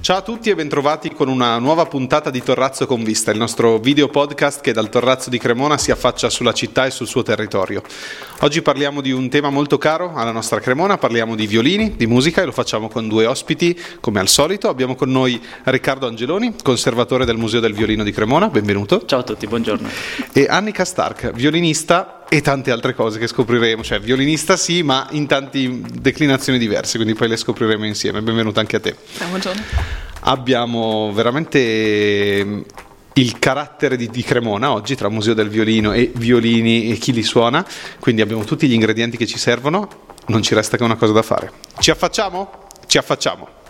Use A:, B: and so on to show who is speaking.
A: Ciao a tutti e bentrovati con una nuova puntata di Torrazzo con Vista, il nostro video podcast che dal Torrazzo di Cremona si affaccia sulla città e sul suo territorio. Oggi parliamo di un tema molto caro alla nostra Cremona, parliamo di violini, di musica e lo facciamo con due ospiti come al solito. Abbiamo con noi Riccardo Angeloni, conservatore del Museo del Violino di Cremona, benvenuto.
B: Ciao a tutti, buongiorno.
A: E Annika Stark, violinista e tante altre cose che scopriremo, cioè violinista sì, ma in tante declinazioni diverse, quindi poi le scopriremo insieme. Benvenuta anche a te.
C: Buongiorno.
A: Abbiamo veramente il carattere di Cremona oggi, tra Museo del Violino e violini e chi li suona, quindi abbiamo tutti gli ingredienti che ci servono, non ci resta che una cosa da fare. Ci affacciamo? Ci affacciamo!